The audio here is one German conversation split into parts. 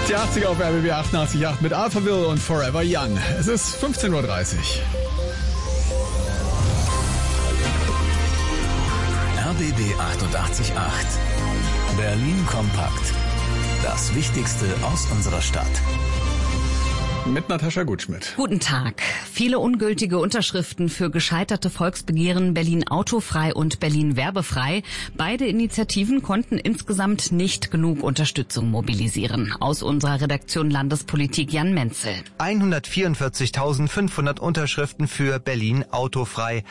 Die 80er auf RBB 88.8 mit Alphaville und Forever Young. Es ist 15.30 Uhr. RBB 88.8. Berlin kompakt. Das Wichtigste aus unserer Stadt. Mit Natascha Gutschmidt. Guten Tag. Viele ungültige Unterschriften für gescheiterte Volksbegehren Berlin autofrei und Berlin werbefrei. Beide Initiativen konnten insgesamt nicht genug Unterstützung mobilisieren. Aus unserer Redaktion Landespolitik Jan Menzel. 144.500 Unterschriften für Berlin autofrei,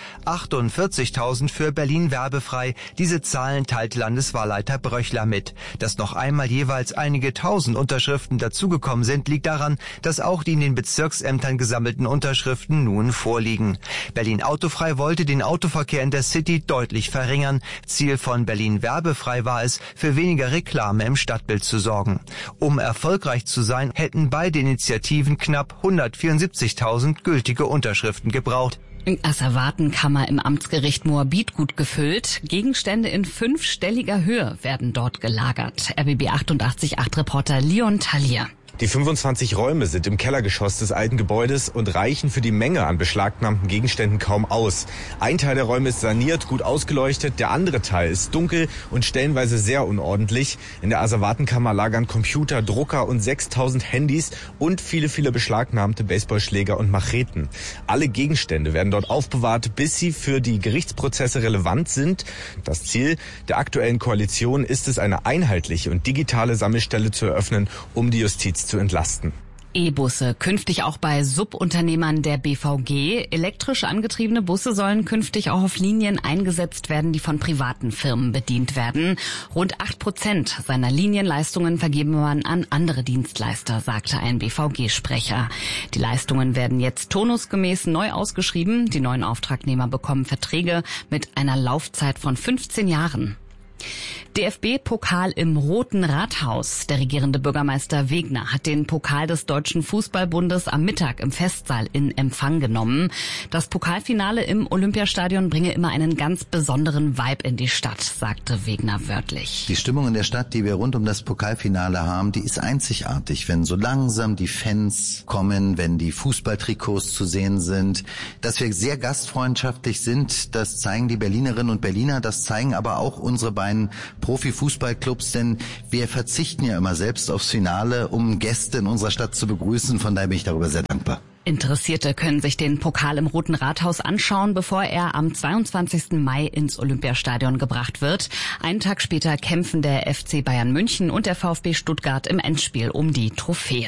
48.000 für Berlin werbefrei. Diese Zahlen teilt Landeswahlleiter Bröchler mit. Dass noch einmal jeweils einige tausend Unterschriften dazugekommen sind, liegt daran, dass auch die in den Bezirksämtern gesammelten Unterschriften nun vorliegen. Berlin autofrei wollte den Autoverkehr in der City deutlich verringern. Ziel von Berlin werbefrei war es, für weniger Reklame im Stadtbild zu sorgen. Um erfolgreich zu sein, hätten beide Initiativen knapp 174.000 gültige Unterschriften gebraucht. Asservatenkammer im Amtsgericht Moabit gut gefüllt. Gegenstände in 5-stelliger Höhe werden dort gelagert. RBB 88.8 Reporter Leon Tallier. Die 25 Räume sind im Kellergeschoss des alten Gebäudes und reichen für die Menge an beschlagnahmten Gegenständen kaum aus. Ein Teil der Räume ist saniert, gut ausgeleuchtet, der andere Teil ist dunkel und stellenweise sehr unordentlich. In der Asservatenkammer lagern Computer, Drucker und 6.000 Handys und viele beschlagnahmte Baseballschläger und Macheten. Alle Gegenstände werden dort aufbewahrt, bis sie für die Gerichtsprozesse relevant sind. Das Ziel der aktuellen Koalition ist es, eine einheitliche und digitale Sammelstelle zu eröffnen, um die Justiz zu entlasten. E-Busse künftig auch bei Subunternehmern der BVG. Elektrisch angetriebene Busse sollen künftig auch auf Linien eingesetzt werden, die von privaten Firmen bedient werden. Rund 8% seiner Linienleistungen vergeben man an andere Dienstleister, sagte ein BVG-Sprecher. Die Leistungen werden jetzt turnusgemäß neu ausgeschrieben. Die neuen Auftragnehmer bekommen Verträge mit einer Laufzeit von 15 Jahren. DFB-Pokal im Roten Rathaus. Der regierende Bürgermeister Wegner hat den Pokal des Deutschen Fußballbundes am Mittag im Festsaal in Empfang genommen. Das Pokalfinale im Olympiastadion bringe immer einen ganz besonderen Vibe in die Stadt, sagte Wegner wörtlich. Die Stimmung in der Stadt, die wir rund um das Pokalfinale haben, die ist einzigartig. Wenn so langsam die Fans kommen, wenn die Fußballtrikots zu sehen sind, dass wir sehr gastfreundschaftlich sind, das zeigen die Berlinerinnen und Berliner, das zeigen aber auch unsere beiden Profi-Fußballclubs, denn wir verzichten ja immer selbst aufs Finale, um Gäste in unserer Stadt zu begrüßen. Von daher bin ich darüber sehr dankbar. Interessierte können sich den Pokal im Roten Rathaus anschauen, bevor er am 22. Mai ins Olympiastadion gebracht wird. Einen Tag später kämpfen der FC Bayern München und der VfB Stuttgart im Endspiel um die Trophäe.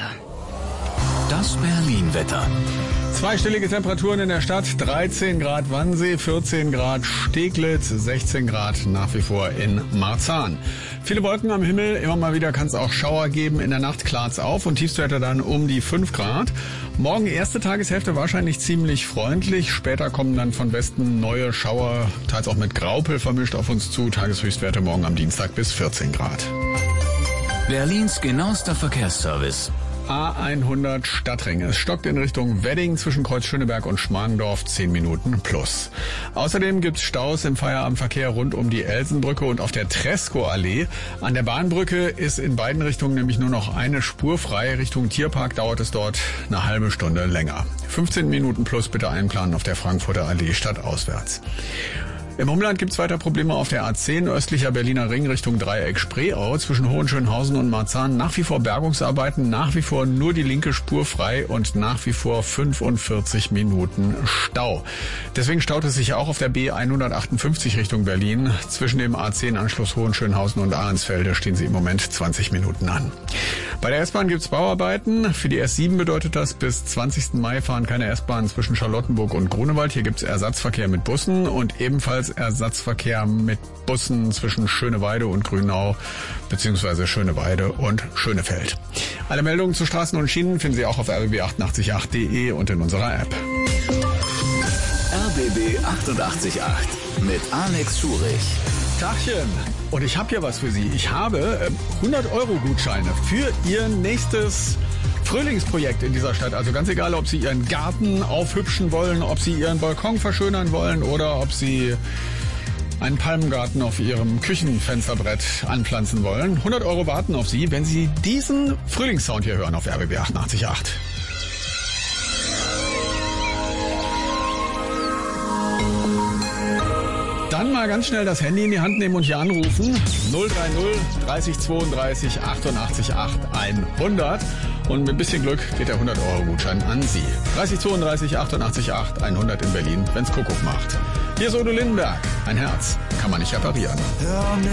Das Berlin-Wetter. Zweistellige Temperaturen in der Stadt, 13 Grad Wannsee, 14 Grad Steglitz, 16 Grad nach wie vor in Marzahn. Viele Wolken am Himmel, immer mal wieder kann es auch Schauer geben. In der Nacht klart's auf und Tiefstwerte dann um die 5 Grad. Morgen erste Tageshälfte wahrscheinlich ziemlich freundlich. Später kommen dann von Westen neue Schauer, teils auch mit Graupel vermischt auf uns zu. Tageshöchstwerte morgen am Dienstag bis 14 Grad. Berlins genauester Verkehrsservice. A100 Stadtring. Es stockt in Richtung Wedding zwischen Kreuz Schöneberg und Schmargendorf 10 Minuten plus. Außerdem gibt's Staus im Feierabendverkehr rund um die Elsenbrücke und auf der Tresco-Allee. An der Bahnbrücke ist in beiden Richtungen nämlich nur noch eine Spur frei. Richtung Tierpark dauert es dort eine halbe Stunde länger. 15 Minuten plus bitte einplanen auf der Frankfurter Allee stadtauswärts. Im Umland gibt's weiter Probleme auf der A10 östlicher Berliner Ring Richtung Dreieck Spreeau zwischen Hohenschönhausen und Marzahn. Nach wie vor Bergungsarbeiten, nach wie vor nur die linke Spur frei und nach wie vor 45 Minuten Stau. Deswegen staut es sich auch auf der B158 Richtung Berlin. Zwischen dem A10-Anschluss Hohenschönhausen und Ahrensfelde stehen sie im Moment 20 Minuten an. Bei der S-Bahn gibt's Bauarbeiten. Für die S7 bedeutet das, bis 20. Mai fahren keine S-Bahnen zwischen Charlottenburg und Grunewald. Hier gibt's Ersatzverkehr mit Bussen und ebenfalls Ersatzverkehr mit Bussen zwischen Schöneweide und Grünau bzw. Schöneweide und Schönefeld. Alle Meldungen zu Straßen und Schienen finden Sie auch auf rbb888.de und in unserer App. RBB 88.8 mit Alex Schurich. Tachchen. Und ich habe hier was für Sie. Ich habe 100-Euro-Gutscheine für Ihr nächstes Frühlingsprojekt in dieser Stadt. Also ganz egal, ob Sie Ihren Garten aufhübschen wollen, ob Sie Ihren Balkon verschönern wollen oder ob Sie einen Palmengarten auf Ihrem Küchenfensterbrett anpflanzen wollen. 100 € warten auf Sie, wenn Sie diesen Frühlingssound hier hören auf RBB 88.8. Dann mal ganz schnell das Handy in die Hand nehmen und hier anrufen. 030 30 32 88 8 100. Und mit ein bisschen Glück geht der 100-Euro-Gutschein an Sie. 30 32 88 8 100 in Berlin, wenn's Kuckuck macht. Hier ist Udo Lindenberg. Ein Herz kann man nicht reparieren.